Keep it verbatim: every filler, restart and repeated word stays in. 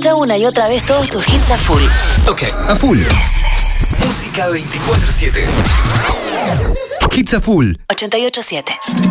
Escucha una y otra vez todos tus hits a full. Ok, a full. Música veinticuatro siete. Hits a full. ochenta y ocho siete.